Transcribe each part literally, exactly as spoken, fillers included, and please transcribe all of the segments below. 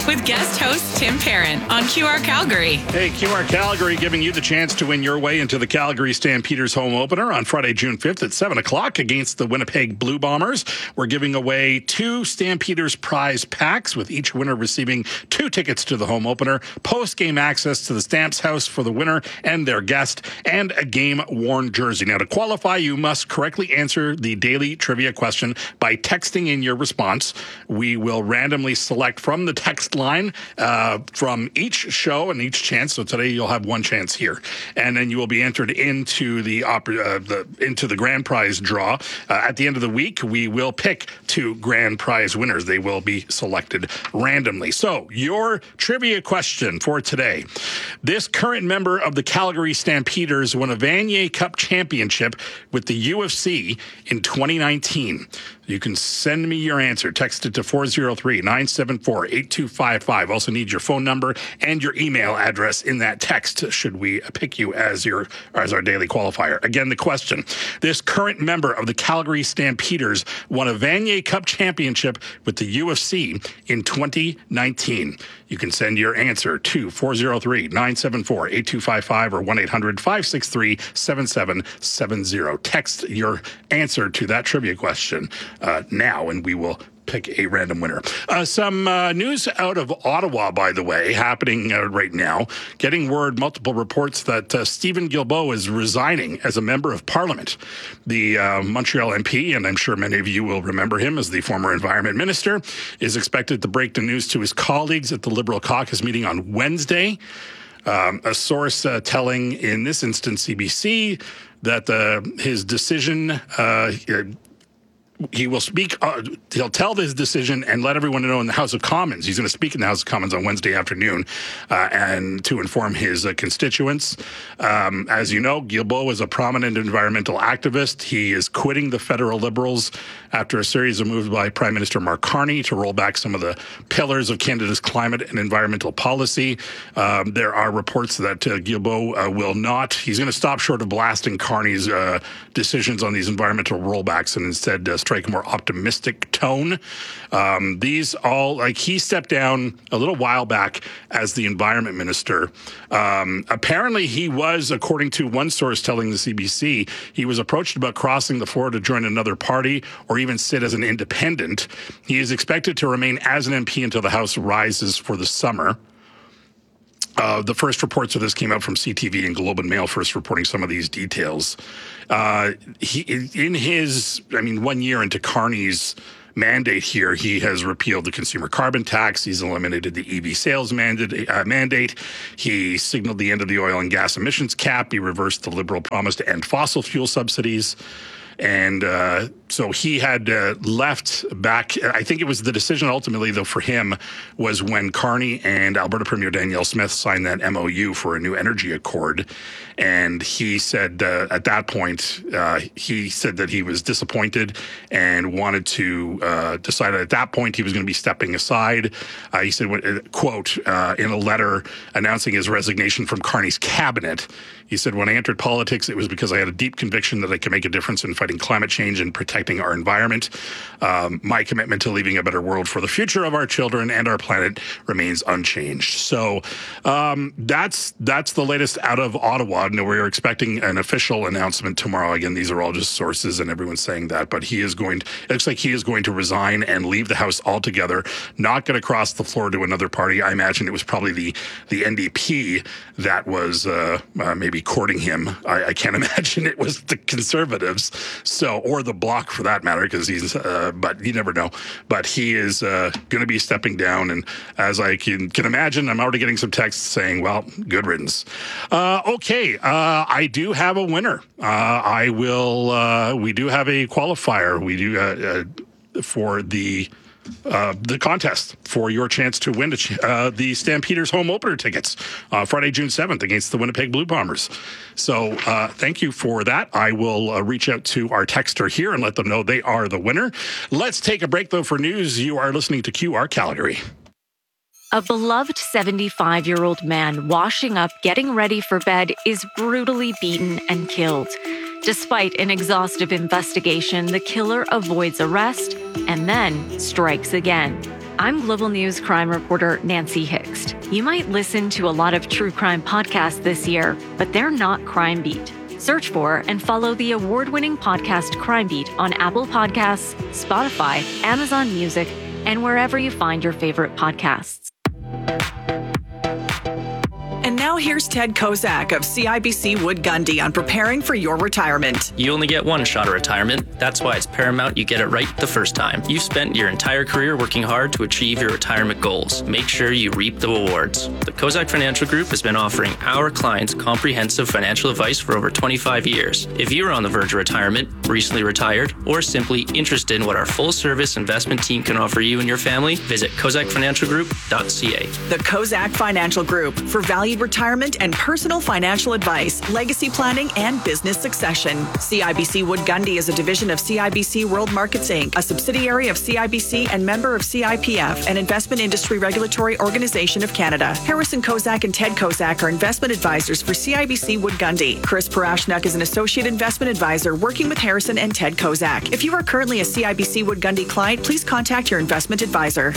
with guest host Tim Parent on Q R Calgary. Hey, Q R Calgary giving you the chance to win your way into the Calgary Stampeders home opener on Friday, June fifth at seven o'clock against the Winnipeg Blue Bombers. We're giving away two Stampeders prize packs, with each winner receiving two tickets to the home opener, post-game access to the Stamps House for the winner and their guest, and a game-worn jersey. Now, to qualify, you must correctly answer the daily trivia question by texting in your response. We will randomly select from the text line uh, from each show and each chance. So today you'll have one chance here, and then you will be entered into the, opera, uh, the into the grand prize draw. Uh, at the end of the week, we will pick two grand prize winners. They will be selected randomly. So your trivia question for today: this current member of the Calgary Stampeders won a Vanier Cup championship with the U F C in twenty nineteen. You can send me your answer. Text it to four oh three, nine seven four, eight two five five. Also need your phone number and your email address in that text should we pick you as your as our daily qualifier. Again, the question: this current member of the Calgary Stampeders won a Vanier Cup championship with the U F C in twenty nineteen. You can send your answer to four oh three, nine seven four, eight two five five or one eight hundred, five six three, seven seven seven zero. Text your answer to that trivia question uh, now, and we will pick a random winner. Uh, some uh, news out of Ottawa, by the way, happening uh, right now. Getting word, multiple reports that uh, Stephen Guilbeault is resigning as a member of Parliament. The uh, Montreal M P, and I'm sure many of you will remember him as the former Environment Minister, is expected to break the news to his colleagues at the Liberal caucus meeting on Wednesday. Um, a source uh, telling, in this instance, C B C, that uh, his decision... Uh, He will speak, uh, he'll tell this decision and let everyone know in the House of Commons. He's going to speak in the House of Commons on Wednesday afternoon uh, and to inform his uh, constituents. Um, as you know, Guilbeault is a prominent environmental activist. He is quitting the federal Liberals after a series of moves by Prime Minister Mark Carney to roll back some of the pillars of Canada's climate and environmental policy. Um, there are reports that uh, Guilbeault uh, will not, he's going to stop short of blasting Carney's uh, decisions on these environmental rollbacks and instead uh, strike a more optimistic tone. Um, these all, like, he stepped down a little while back as the environment minister. Um, apparently he was, according to one source telling the C B C, he was approached about crossing the floor to join another party or even sit as an independent. He is expected to remain as an M P until the House rises for the summer. Uh, the first reports of this came out from C T V and Globe and Mail, first reporting some of these details. Uh, he, in his, I mean, one year into Carney's mandate here, he has repealed the consumer carbon tax. He's eliminated the E V sales mandate. Uh, mandate. He signaled the end of the oil and gas emissions cap. He reversed the Liberal promise to end fossil fuel subsidies. And uh, so he had uh, left back, I think it was the decision ultimately, though, for him was when Carney and Alberta Premier Danielle Smith signed that M O U for a new energy accord. And he said uh, at that point, uh, he said that he was disappointed and wanted to uh, decide at that point he was going to be stepping aside. Uh, he said, quote, uh, in a letter announcing his resignation from Carney's cabinet, he said, when I entered politics, it was because I had a deep conviction that I could make a difference in fighting climate change and protecting our environment. Um, my commitment to leaving a better world for the future of our children and our planet remains unchanged. So um, that's that's the latest out of Ottawa. No, we're expecting an official announcement tomorrow. Again, these are all just sources and everyone's saying that, but he is going to, it looks like he is going to resign and leave the House altogether, not going to cross the floor to another party. I imagine it was probably the, the N D P that was uh, uh, maybe courting him. I, I can't imagine it was the Conservatives, so, or the Bloc for that matter, because he's, uh, but you never know. But he is uh, going to be stepping down, and as I can, can imagine, I'm already getting some texts saying, well, good riddance. Uh, okay, uh, I do have a winner. Uh, I will, uh, we do have a qualifier. We do, uh, uh, for the Uh, the contest for your chance to win uh, the Stampeders home opener tickets uh, Friday, June seventh against the Winnipeg Blue Bombers. So uh, thank you for that. I will uh, reach out to our texter here and let them know they are the winner. Let's take a break, though, for news. You are listening to Q R Calgary. A beloved seventy-five-year-old man washing up, getting ready for bed, is brutally beaten and killed. Despite an exhaustive investigation, the killer avoids arrest and then strikes again. I'm Global News crime reporter Nancy Hixt. You might listen to a lot of true crime podcasts this year, but they're not Crime Beat. Search for and follow the award-winning podcast Crime Beat on Apple Podcasts, Spotify, Amazon Music, and wherever you find your favorite podcasts. And now here's Ted Kozak of C I B C Wood Gundy on preparing for your retirement. You only get one shot at retirement. That's why it's paramount you get it right the first time. You've spent your entire career working hard to achieve your retirement goals. Make sure you reap the rewards. The Kozak Financial Group has been offering our clients comprehensive financial advice for over twenty-five years. If you're on the verge of retirement, recently retired, or simply interested in what our full-service investment team can offer you and your family, visit kozak financial group dot c a. The Kozak Financial Group for valued retirement and personal financial advice, legacy planning, and business succession. C I B C Wood Gundy is a division of C I B C World Markets Incorporated, a subsidiary of C I B C and member of C I P F, an investment industry regulatory organization of Canada. Harrison Kozak and Ted Kozak are investment advisors for C I B C Wood Gundy. Chris Parashnuk is an associate investment advisor working with Harrison and Ted Kozak. If you are currently a C I B C Wood Gundy client, please contact your investment advisor.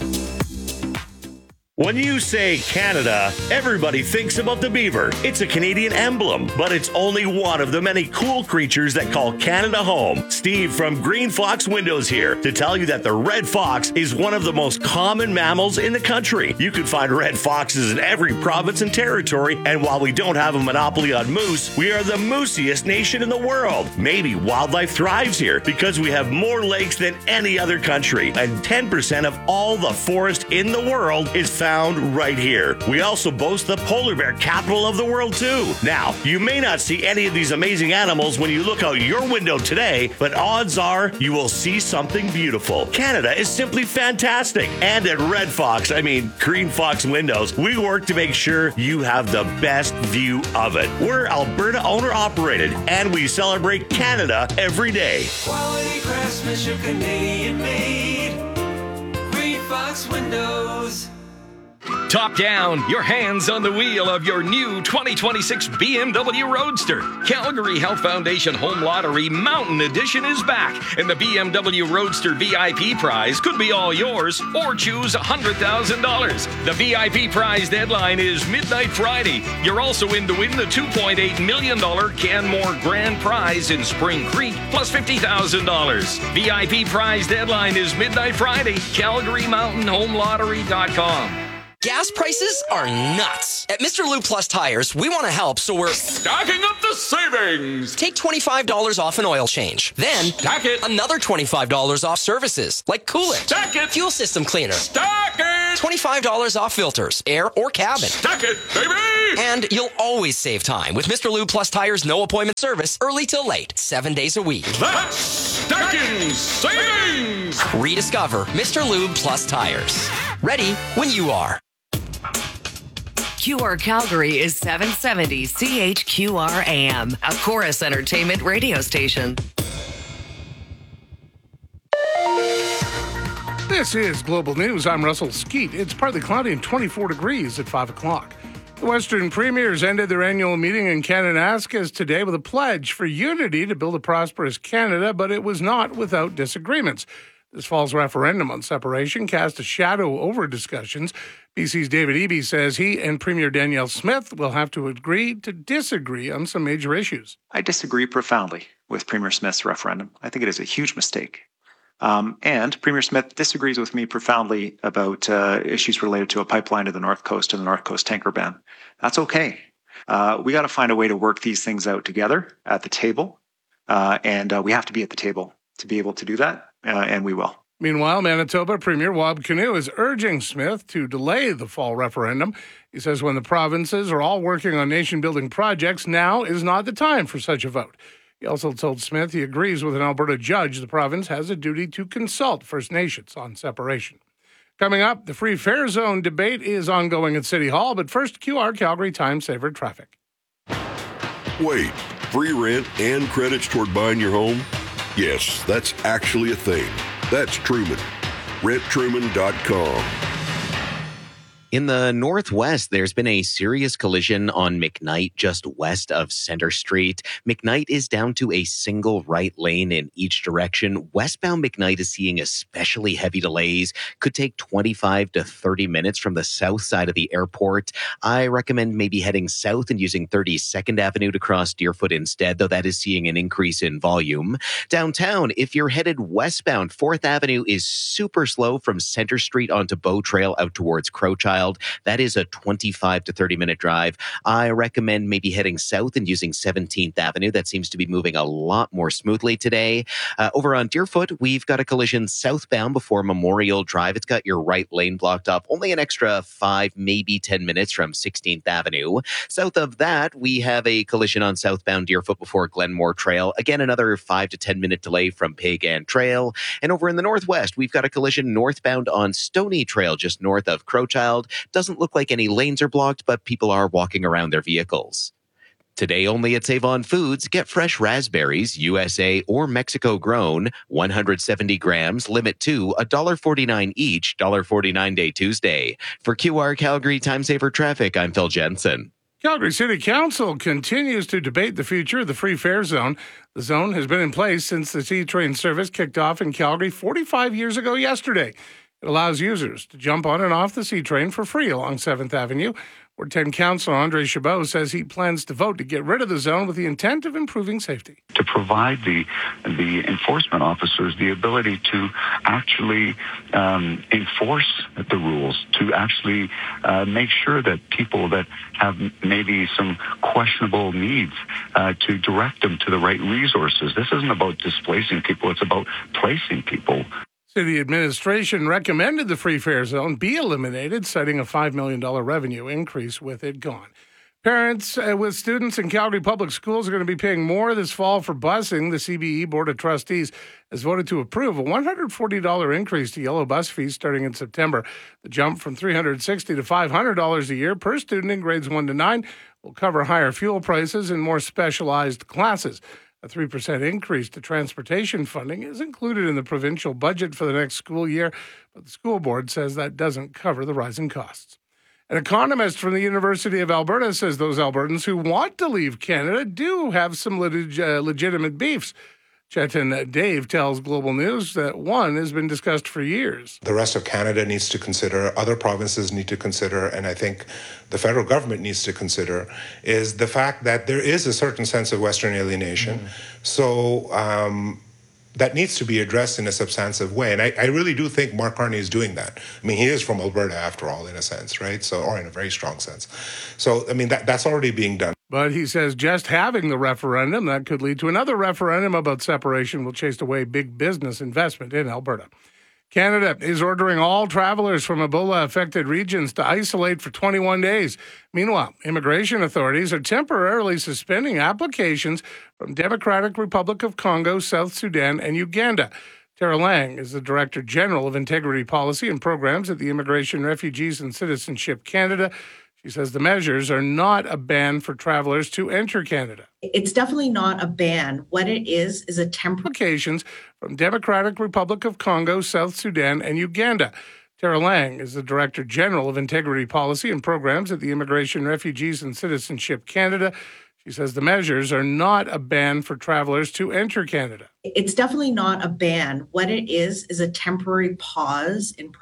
When you say Canada, everybody thinks about the beaver. It's a Canadian emblem, but it's only one of the many cool creatures that call Canada home. Steve from Green Fox Windows here to tell you that the red fox is one of the most common mammals in the country. You can find red foxes in every province and territory, and while we don't have a monopoly on moose, we are the moosiest nation in the world. Maybe wildlife thrives here because we have more lakes than any other country, and ten percent of all the forest in the world is found right here. We also boast the polar bear capital of the world too. Now, you may not see any of these amazing animals when you look out your window today, but odds are you will see something beautiful. Canada is simply fantastic. And at Red Fox, I mean Green Fox Windows, we work to make sure you have the best view of it. We're Alberta owner operated, and we celebrate Canada every day. Quality craftsmanship, Canadian made. Green Fox Windows. Top down, your hands on the wheel of your new twenty twenty-six B M W Roadster. Calgary Health Foundation Home Lottery Mountain Edition is back, and the B M W Roadster V I P prize could be all yours, or choose one hundred thousand dollars. The V I P prize deadline is midnight Friday. You're also in to win the two point eight million dollars Canmore Grand Prize in Spring Creek, plus fifty thousand dollars. V I P prize deadline is midnight Friday. Calgary Mountain Home Lottery dot com. Gas prices are nuts. At Mister Lube Plus Tires, we want to help, so we're stacking up the savings. Take twenty-five dollars off an oil change. Then, stack it. Another twenty-five dollars off services, like coolant. Stack it. Fuel system cleaner. Stack it. twenty-five dollars off filters, air or cabin. Stack it, baby. And you'll always save time with Mister Lube Plus Tires' no appointment service, early till late, seven days a week. That's stacking savings. Rediscover Mister Lube Plus Tires. Ready when you are. Q R Calgary is seven seventy C H Q R A M, a Chorus Entertainment radio station. This is Global News. I'm Russell Skeet. It's partly cloudy and twenty-four degrees at five o'clock. The Western Premiers ended their annual meeting in Kananaskis today with a pledge for unity to build a prosperous Canada, but it was not without disagreements. This fall's referendum on separation cast a shadow over discussions. B C's David Eby says he and Premier Danielle Smith will have to agree to disagree on some major issues. I disagree profoundly with Premier Smith's referendum. I think it is a huge mistake. Um, and Premier Smith disagrees with me profoundly about uh, issues related to a pipeline to the North Coast and the North Coast tanker ban. That's okay. Uh, we got to find a way to work these things out together at the table. Uh, and uh, we have to be at the table to be able to do that. Uh, and we will. Meanwhile, Manitoba Premier Wab Kinew is urging Smith to delay the fall referendum. He says when the provinces are all working on nation-building projects, now is not the time for such a vote. He also told Smith he agrees with an Alberta judge the province has a duty to consult First Nations on separation. Coming up, the free fare zone debate is ongoing at City Hall, but first, Q R Calgary Time Saver traffic. Wait, free rent and credits toward buying your home? Yes, that's actually a thing. That's Truman. rent truman dot com. In the Northwest, there's been a serious collision on McKnight just west of Center Street. McKnight is down to a single right lane in each direction. Westbound McKnight is seeing especially heavy delays. Could take twenty-five to thirty minutes from the south side of the airport. I recommend maybe heading south and using thirty-second Avenue to cross Deerfoot instead, though that is seeing an increase in volume. Downtown, if you're headed westbound, fourth Avenue is super slow from Center Street onto Bow Trail out towards Crowchild. That is a twenty-five to thirty minute drive. I recommend maybe heading south and using seventeenth Avenue. That seems to be moving a lot more smoothly today. Uh, over on Deerfoot, we've got a collision southbound before Memorial Drive. It's got your right lane blocked up. Only an extra five, maybe ten minutes from sixteenth Avenue. South of that, we have a collision on southbound Deerfoot before Glenmore Trail. Again, another five to ten minute delay from Pagan Trail. And over in the Northwest, we've got a collision northbound on Stony Trail, just north of Crowchild. Doesn't look like any lanes are blocked, but people are walking around their vehicles. Today only at Save-On Foods, get fresh raspberries, U S A or Mexico grown, one hundred seventy grams, limit to one dollar forty-nine each, one dollar forty-nine day Tuesday. For Q R Calgary Time Saver Traffic, I'm Phil Jensen. Calgary City Council continues to debate the future of the free fare zone. The zone has been in place since the T-Train service kicked off in Calgary forty-five years ago yesterday. It allows users to jump on and off the C-Train for free along seventh Avenue. Ward ten Councillor Andre Chabot says he plans to vote to get rid of the zone with the intent of improving safety. To provide the the enforcement officers the ability to actually um, enforce the rules, to actually uh, make sure that people that have maybe some questionable needs, uh, to direct them to the right resources. This isn't about displacing people, it's about placing people. City administration recommended the free fare zone be eliminated, citing a five million dollars revenue increase with it gone. Parents uh, with students in Calgary Public Schools are going to be paying more this fall for busing. The C B E Board of Trustees has voted to approve a one hundred forty dollars increase to yellow bus fees starting in September. The jump from three hundred sixty dollars to five hundred dollars a year per student in grades one to nine will cover higher fuel prices and more specialized classes. A three percent increase to transportation funding is included in the provincial budget for the next school year, but the school board says that doesn't cover the rising costs. An economist from the University of Alberta says those Albertans who want to leave Canada do have some leg- uh, legitimate beefs. Chetan Dave tells Global News that one has been discussed for years. The rest of Canada needs to consider, other provinces need to consider, and I think the federal government needs to consider, is the fact that there is a certain sense of Western alienation. Mm. So um, that needs to be addressed in a substantive way. And I, I really do think Mark Carney is doing that. I mean, he is from Alberta after all, in a sense, right? So, or in a very strong sense. So, I mean, that, that's already being done. But he says just having the referendum, that could lead to another referendum about separation, will chase away big business investment in Alberta. Canada is ordering all travelers from Ebola-affected regions to isolate for twenty-one days. Meanwhile, immigration authorities are temporarily suspending applications from Democratic Republic of Congo, South Sudan, and Uganda. Tara Lang is the Director General of Integrity Policy and Programs at the Immigration, Refugees, and Citizenship Canada. She says the measures are not a ban for travelers to enter Canada. It's definitely not a ban. What it is is a temporary applications from Democratic Republic of Congo, South Sudan, and Uganda. Tara Lang is the Director General of Integrity Policy and Programs at the Immigration, Refugees, and Citizenship Canada. She says the measures are not a ban for travelers to enter Canada. It's definitely not a ban. What it is is a temporary pause in